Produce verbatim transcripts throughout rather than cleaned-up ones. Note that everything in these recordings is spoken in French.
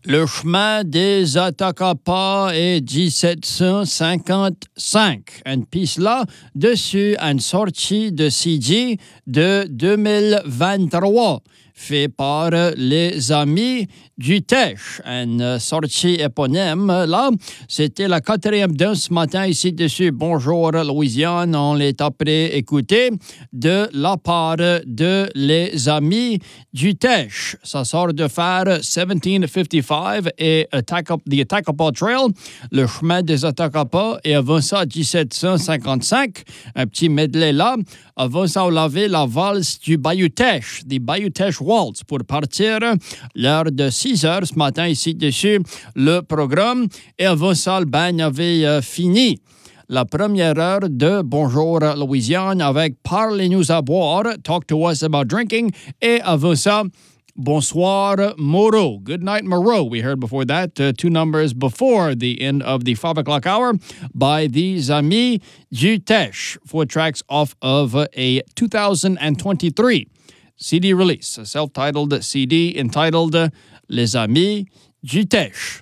Le chemin des Atacama est dix-sept cent cinquante-cinq. Une piste là, dessus, une sortie de C D de deux mille vingt-trois, fait par les amis du Teche. Une sortie éponyme là. C'était la quatrième d'un ce matin ici dessus. Bonjour Louisiane, on l'est après écouté de la part de les amis du Teche. Ça sort de faire dix-sept cinquante-cinq et Atacapa, the Atacapa Trail, le chemin des Atacapa, et avant ça, dix-sept cent cinquante-cinq, un petit medley là. Avant ça, on avait la valse du Bayou Teche, the Bayou Teche Waltz, pour partir l'heure de six heures ce matin ici dessus le programme. Et avant ça, le bagne avait euh, fini la première heure de Bonjour Louisiane avec Parlez-nous à boire, Talk to us about drinking. Et avant ça, Bonsoir Moreau. Good night, Moreau. We heard before that, uh, two numbers before the end of the five o'clock hour by the Amis du Teche. Four tracks off of uh, a two thousand twenty-three C D release, a self-titled C D entitled uh, Les Amis du Teche.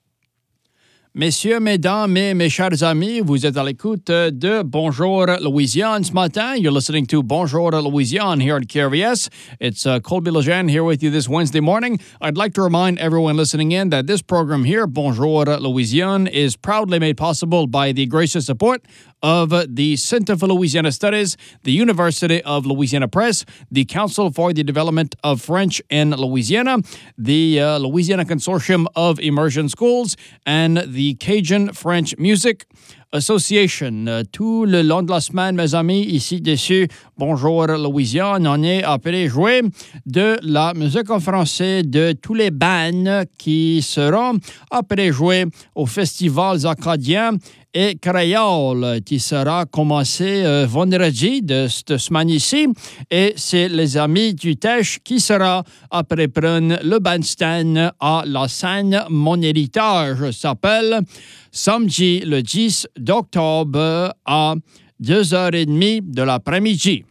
Messieurs, mesdames et mes chers amis, vous êtes à l'écoute de Bonjour Louisiane ce matin. You're listening to Bonjour Louisiane here at K R V S. It's uh, Colby Lejeune here with you this Wednesday morning. I'd like to remind everyone listening in that this program here, Bonjour Louisiane, is proudly made possible by the gracious support of the Center for Louisiana Studies, the University of Louisiana Press, the Council for the Development of French in Louisiana, the uh, Louisiana Consortium of Immersion Schools, and the Cajun French Music Association. Euh, tout le long de la semaine, mes amis, ici dessus, Bonjour Louisiane, on est appelé jouer de la musique en français de tous les bands qui seront appelés jouer aux festivals acadiens et créoles qui sera commencé euh, vendredi de cette semaine ici. Et c'est les amis du Teche qui sera après prendre le bandstand à la scène Mon Héritage s'appelle samedi le dix octobre à deux heures trente de l'après-midi.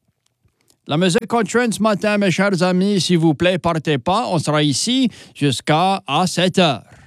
La musique continue ce matin, mes chers amis. S'il vous plaît, partez pas. On sera ici jusqu'à sept heures.